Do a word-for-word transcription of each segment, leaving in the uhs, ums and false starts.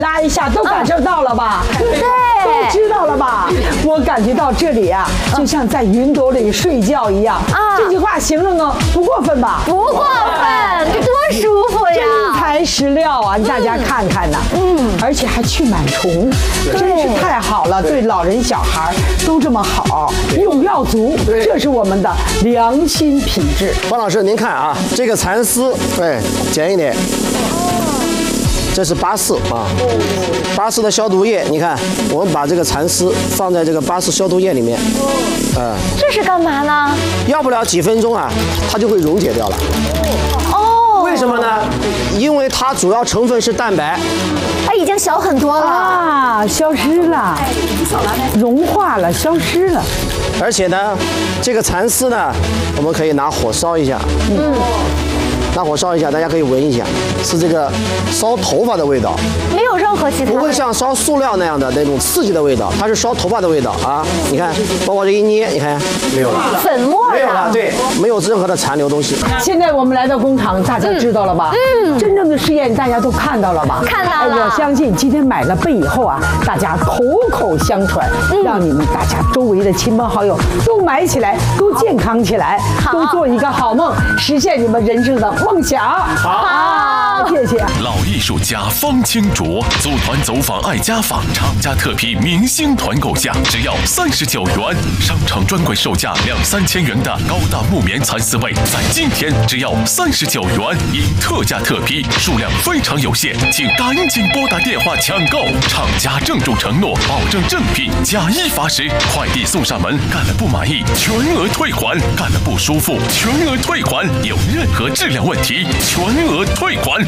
拉一下，都感受到了吧？ 对， 都知道了吧？我感觉到这里啊，就像在云朵里睡觉一样。啊，这句话形容呢不过分吧？ 不过分，这多舒服呀！ 真材实料啊，大家看看呐。嗯，而且还去螨虫，真是太好了，对老人小孩都这么好，用药足，这是我们的良心品质。 方老师，您看啊，这个蚕丝，对，剪一点。这是八四啊，八四的消毒液，你看，我们把这个蚕丝放在这个八四消毒液里面， 嗯，这是干嘛呢？ 要不了几分钟啊，它就会溶解掉了。哦，为什么呢？因为它主要成分是蛋白， 它已经小很多了啊，消失了，融化了，消失了。 而且呢，这个蚕丝呢，我们可以拿火烧一下，嗯。拿火烧一下，大家可以闻一下，是这个烧头发的味道， 没有任何其他， 不会像烧塑料那样的那种刺激的味道，它是烧头发的味道啊！你看，包括这一捏，你看没有了， 粉末没有了，对，没有任何的残留东西。 现在我们来到工厂，大家知道了吧？嗯，真正的试验大家都看到了吧？ 看到了。 我相信今天买了被以后啊，大家口口相传，让你们大家周围的亲朋好友都买起来，都健康起来，都做一个好梦，实现你们人生的梦想。好，谢谢。 老艺术家方清卓组团走访爱家纺，厂家特批明星团购价只要三十九元，商场专柜售价两三千元的高大木棉蚕丝被，在今天只要三十九元，因特价特批，数量非常有限，请赶紧拨打电话抢购。厂家郑重承诺，保证正品，假一罚十，快递送上门，干了不满意全额退还，干了不舒服全额退还，有任何质量问题全额退还。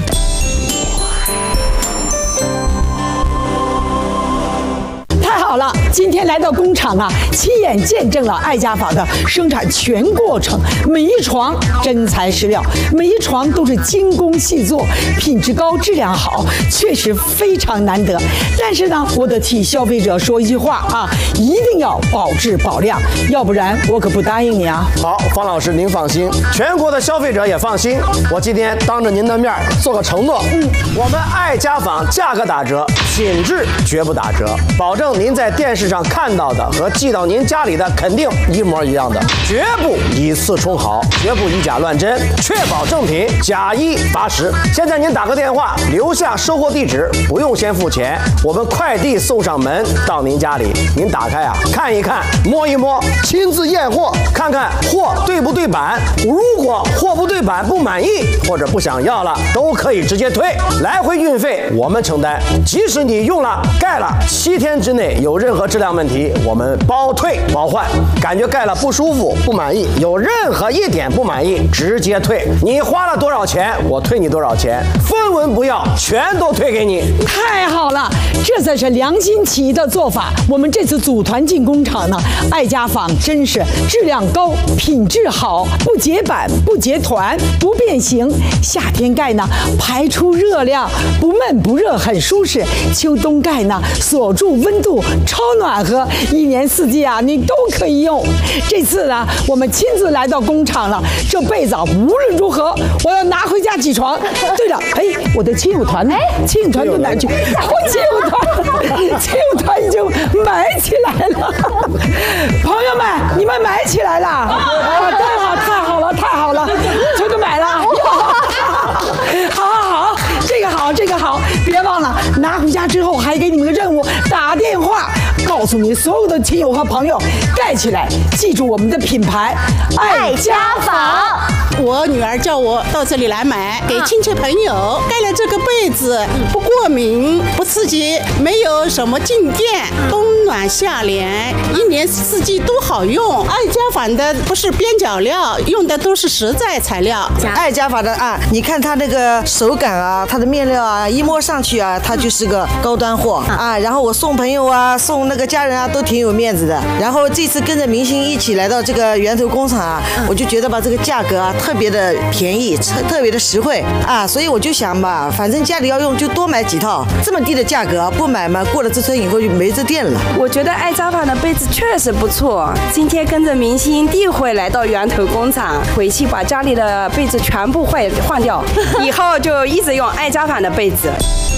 太好了，今天来到工厂啊，亲眼见证了爱家纺的生产全过程，每一床真材实料，每一床都是精工细作，品质高，质量好，确实非常难得。但是呢，我得替消费者说一句话啊，一定要保质保量，要不然我可不答应你啊。 好，方老师您放心，全国的消费者也放心。我今天当着您的面做个承诺，嗯，我们爱家纺价格打折，品质绝不打折，保证您在电视上看到的和寄到您家里的肯定一模一样的，绝不以次充好，绝不以假乱真，确保正品，假一罚十。现在您打个电话，留下收货地址，不用先付钱，我们快递送上门到您家里，您打开啊，看一看，摸一摸，亲自验货，看看货对不对版。如果货不对版不满意或者不想要了，都可以直接退，来回运费我们承担。即使你用了盖了七天之内有任何质量问题，我们包退包换。感觉盖了不舒服不满意，有任何一点不满意直接退，你花了多少钱我退你多少钱，分文不要，全都退给你。 太好了，这才是良心企业的做法。我们这次组团进工厂呢，爱家纺真是质量高，品质好，不结板不结团不变形，夏天盖呢排出热量，不闷不热很舒适，秋冬盖呢锁住温度超暖和，一年四季啊你都可以用。这次呢我们亲自来到工厂了，这被子啊无论如何我要拿回家起床。对了，哎，我的亲友团呢？亲友团都哪去？我亲友团，亲友团已经买起来了。朋友们，你们买起来了？啊，太好，太好了，太好了，全都买了。好好好，这个好，这个好，别忘了拿回家之后还给你们个任务，打电话告诉你所有的亲友和朋友盖起来，记住我们的品牌爱家纺。 我女儿叫我到这里来买，给亲戚朋友盖了这个被子，不过敏不刺激，没有什么静电，冬暖夏凉，一年四季都好用。爱家纺的不是边角料，用的都是实在材料。 爱家纺的啊，你看它那个手感啊，它的面料啊，一摸上去啊，它就是个高端货啊。然后我送朋友啊，送那个家人啊，都挺有面子的。然后这次跟着明星一起来到这个源头工厂啊，我就觉得吧，这个价格啊特别的便宜，特别的实惠啊，所以我就想吧，反正家里要用就多买几套，这么低的价格不买嘛，过了这村以后就没这店了。 我觉得爱家纺的被子确实不错，今天跟着明星第一回来到源头工厂，回去把家里的被子全部换换掉，以后就一直用爱家纺的被子。